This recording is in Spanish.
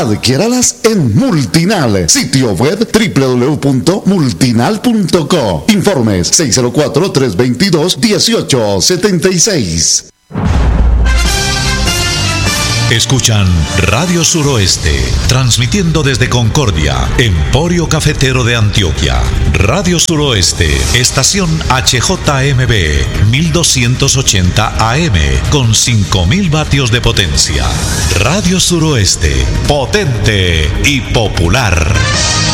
Adquiéralas en Multinal, sitio web www.multinal.co. Informes 604-322-1876. Escuchan Radio Suroeste, transmitiendo desde Concordia, Emporio Cafetero de Antioquia. Radio Suroeste, estación HJMB, 1280 AM, con 5000 vatios de potencia. Radio Suroeste, potente y popular.